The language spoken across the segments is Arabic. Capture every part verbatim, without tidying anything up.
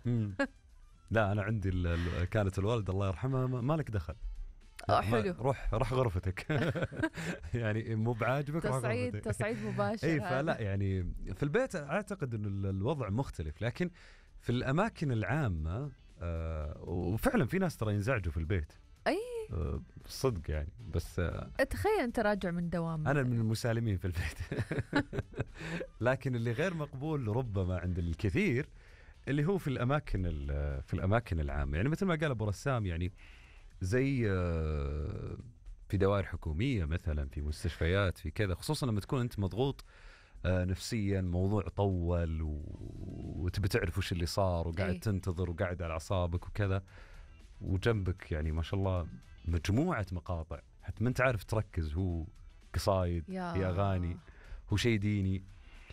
مم. لا أنا عندي ال... ال- كانت الوالدة الله يرحمها ما ما لك دخل. اه لا، ما حلو. روح روح غرفتك. يعني مو بعاجبك روح تصعيد غرفتك. تصعيد مباشر اي هذا. فلا يعني في البيت اعتقد انه ال- الوضع مختلف، لكن في الاماكن العامه آه وفعلا في ناس ترى ينزعجوا في البيت. اي آه صدق يعني، بس آه تخيل انت راجع من دوام انا مثلاً. من المسالمين في البيت. لكن اللي غير مقبول ربما عند الكثير اللي هو في الاماكن ال- في الاماكن العامه، يعني مثل ما قال ابو رسام، يعني زي آه في دوائر حكوميه مثلا، في مستشفيات، في كذا، خصوصا لما تكون انت مضغوط آه، نفسيا، موضوع طول و... وتبي تعرف وش اللي صار، وقاعد أي. تنتظر وقاعد على أعصابك وكذا، وجنبك يعني ما شاء الله مجموعة مقاطع حتى ما أنت عارف تركز، هو قصايد، يا هي أغاني، هو شيء ديني.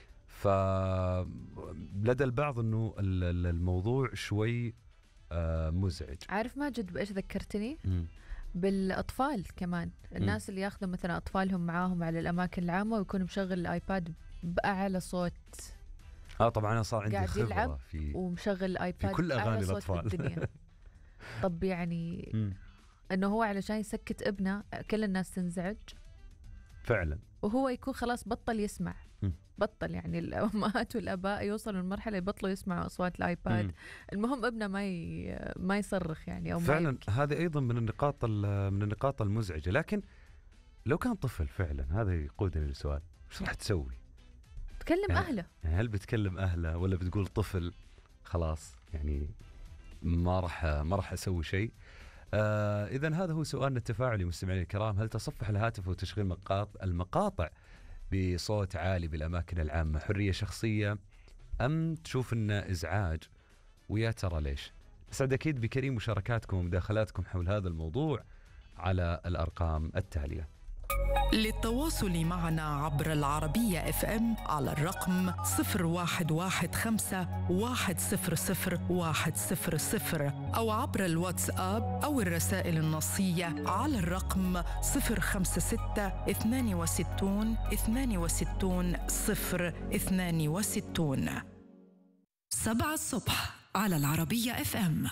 فلدى البعض أنه ال- ال- الموضوع شوي آه، مزعج. عارف ماجد بإيش ذكرتني؟ مم. بالأطفال كمان، الناس اللي ياخذوا مثلا أطفالهم معاهم على الأماكن العامة ويكون مشغل الآيباد بأعلى صوت، اه طبعا انا صار عندي قاعد خبرة يلعب في ومشغل الآيباد في كل بأعلى اغاني صوت الاطفال. بالدنيا. طب يعني مم. إنه هو علشان يسكت ابنه كل الناس تنزعج، فعلا. وهو يكون خلاص بطل يسمع. مم. بطل يعني الأمهات والآباء يوصلوا لمرحلة يبطلوا يسمعوا أصوات الآيباد. مم. المهم ابنه ما ي... ما يصرخ يعني، أو ما فعلا يبكي. هذه ايضا من النقاط ال- من النقاط المزعجه. لكن لو كان طفل فعلا، هذا يقودني للسؤال، ايش راح تسوي؟ تكلم يعني أهله. يعني هل بتكلم اهله ولا بتقول طفل خلاص يعني ما راح ما راح اسوي شيء؟ آه اذا هذا هو سؤالنا التفاعلي مستمعينا الكرام، هل تصفح الهاتف وتشغيل مقاطع المقاطع بصوت عالي بالاماكن العامه حريه شخصيه، ام تشوف انه ازعاج؟ ويا ترى ليش؟ أسعد أكيد بكريم مشاركاتكم ومداخلاتكم حول هذا الموضوع على الأرقام التالية. للتواصل معنا عبر العربية اف ام على الرقم صفر واحد واحد خمسة واحد صفر صفر واحد صفر صفر، أو عبر الواتساب أو الرسائل النصية على الرقم صفر خمسة ستة اثنان وستون اثنان وستون صفر اثنان وستون. سبعة الصبح على العربية اف ام.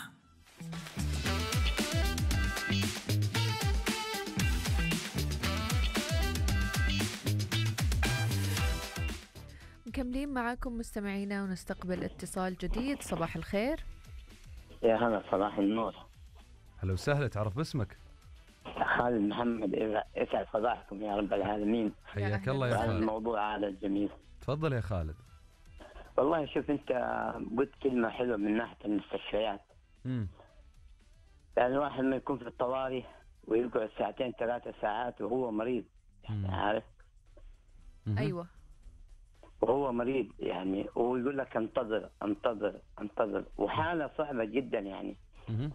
مكملين معاكم مستمعينا ونستقبل اتصال جديد. صباح الخير. يا هلا صباح النور. هلا وسهلا، تعرف باسمك؟ خالد محمد، اسعد صباحكم يا رب العالمين. حياك أهلاً الله يا على خالد. الموضوع هذا الجميل. تفضل يا خالد. والله شوف انت قلت كلمه حلوه من ناحيه المستشفيات. امم يعني الواحد ما يكون في الطوارئ ويقعد ساعتين ثلاثة ساعات وهو مريض، يعني مم. عارف، أيوة. وهو مريض يعني، ويقول لك انتظر انتظر انتظر، وحاله صعبه جدا يعني. مم.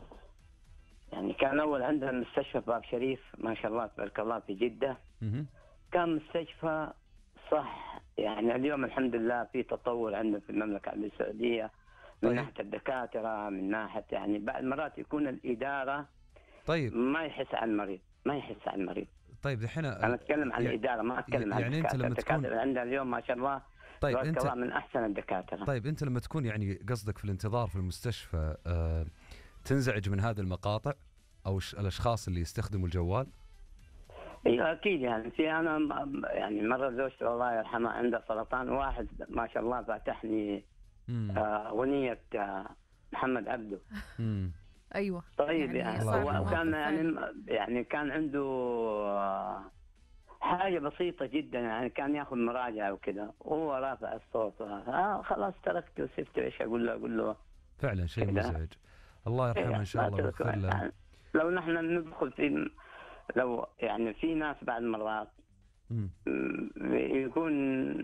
يعني كان اول عندنا مستشفى باب شريف ما شاء الله تبارك الله في جده، مم. كان مستشفى صح. يعني اليوم الحمد لله في تطور عندنا في المملكة العربية السعودية من طيب. ناحية الدكاترة، من ناحية يعني بعض المرات يكون الإدارة طيب ما يحس على المريض، ما يحس على المريض. طيب دحين أنا أتكلم عن يعني- الإدارة، ما أتكلم عن يعني أنت الدكاترة. لما تكون- الدكاترة عندنا اليوم ما شاء الله طيب تبارك أنت الله من أحسن الدكاترة. طيب أنت لما تكون يعني قصدك في الانتظار في المستشفى آه تنزعج من هذه المقاطع أو ش- الأشخاص اللي يستخدموا الجوال؟ ايوه اكيد. يعني في انا م- يعني مره زوجتي الله يرحمها عندها سرطان، واحد ما شاء الله فاتحني امم آه، اغنيه آه، محمد عبده. امم أيوة. طيب يعني يعني الله صعب يرحمه. هو كان الموقف يعني فعلاً. يعني كان عنده آه، حاجه بسيطه جدا، يعني كان ياخذ مراجعه وكذا وهو رافع الصوت. آه خلاص تركته وسبته، ايش اقول له؟ اقول له فعلا شيء كذا. مزعج. الله يرحمه إن شاء لا الله تركه. ويغفر له. يعني لو نحن ندخل في، لو يعني في ناس بعد مرات مم. م- يكون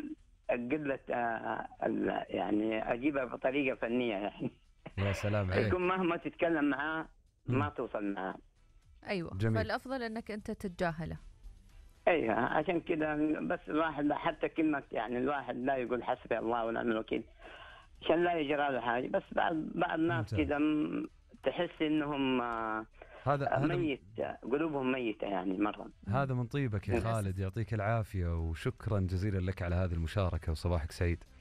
قلة آه، ال- يعني اجيبها بطريقه فنيه يعني. يا سلام عليك. يكون مهما تتكلم معاه ما مم. توصل معاه. أيوة. جميل. فالأفضل أنك أنت تتجاهله. ايوه عشان كذا بس الواحد حتى كلمه يعني الواحد لا يقول حسبي الله ونعم الوكيل عشان لا يجرى له حاجه. بس بعض بعض الناس ممتاز. كذا م- تحس انهم آه، هذا هذا ميت، قلوبهم ميته يعني مره. هذا من طيبك يا للأسف. خالد، يعطيك العافية وشكرا جزيلا لك على هذه المشاركة وصباحك سعيد.